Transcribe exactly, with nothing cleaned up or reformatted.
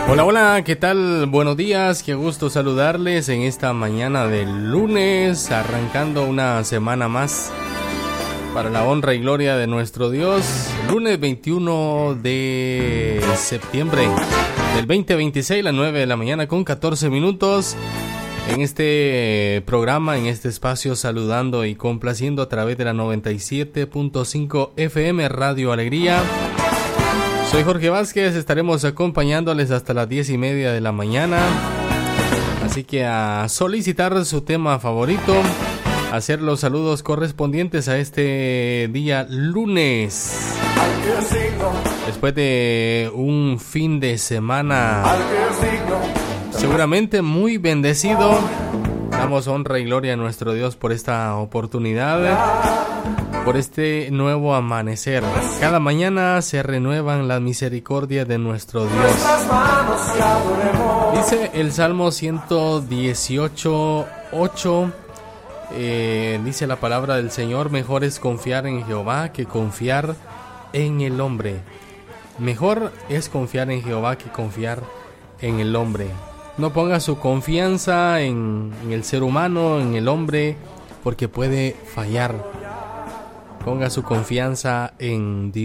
Hola, hola, ¿qué tal? Buenos días, qué gusto saludarles en esta mañana del lunes, arrancando una semana más para la honra y gloria de nuestro Dios. Lunes veintiuno de septiembre del veinte veintiséis, las nueve de la mañana con catorce minutos. En este programa, en este espacio, saludando y complaciendo a través de la noventa y siete punto cinco F M Radio Alegría. Soy Jorge Vázquez, estaremos acompañándoles hasta las diez y media de la mañana. Así que a solicitar su tema favorito, hacer los saludos correspondientes a este día lunes. Después de un fin de semana seguramente muy bendecido, damos honra y gloria a nuestro Dios por esta oportunidad, por este nuevo amanecer. Cada mañana se renuevan las misericordias de nuestro Dios. Dice el Salmo ciento dieciocho, ocho, eh, dice la palabra del Señor: mejor es confiar en Jehová que confiar en el hombre. Mejor es confiar en Jehová que confiar en el hombre. No ponga su confianza en, en el ser humano, en el hombre, porque puede fallar. Ponga su confianza en Dios.